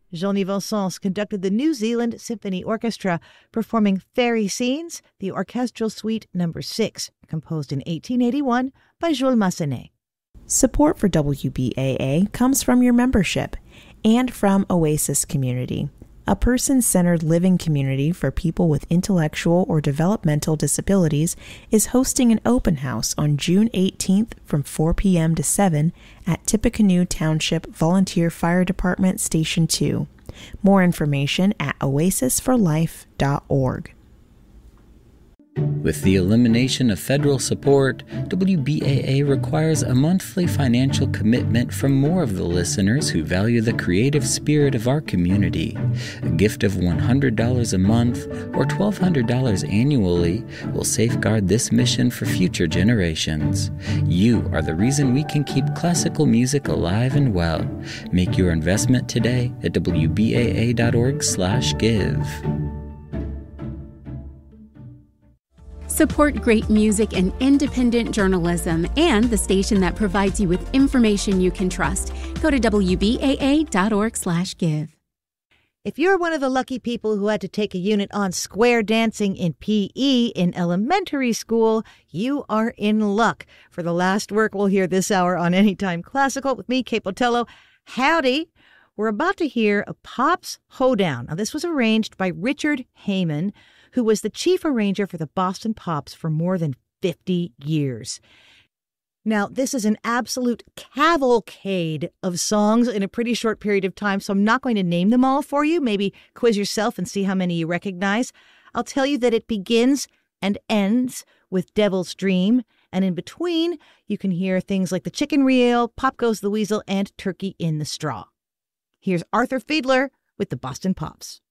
Jean-Yves Vincent conducted the New Zealand Symphony Orchestra, performing Fairy Scenes, the Orchestral Suite No. 6, composed in 1881 by Jules Massenet. Support for WBAA comes from your membership and from Oasis Community, a person-centered living community for people with intellectual or developmental disabilities, is hosting an open house on June 18th from 4 p.m. to 7 at Tippecanoe Township Volunteer Fire Department Station 2. More information at oasisforlife.org. With the elimination of federal support, WBAA requires a monthly financial commitment from more of the listeners who value the creative spirit of our community. A gift of $100 a month or $1,200 annually will safeguard this mission for future generations. You are the reason we can keep classical music alive and well. Make your investment today at WBAA.org/give. Support great music and independent journalism and the station that provides you with information you can trust. Go to WBAA.org/give. If you're one of the lucky people who had to take a unit on square dancing in PE in elementary school, you are in luck. For the last work we'll hear this hour on Anytime Classical with me, Kate Botello. Howdy! We're about to hear a Pops Hoedown. Now, this was arranged by Richard Heyman, who was the chief arranger for the Boston Pops for more than 50 years. Now, this is an absolute cavalcade of songs in a pretty short period of time, so I'm not going to name them all for you. Maybe quiz yourself and see how many you recognize. I'll tell you that it begins and ends with Devil's Dream, and in between, you can hear things like The Chicken Reel, Pop Goes the Weasel, and Turkey in the Straw. Here's Arthur Fiedler with the Boston Pops.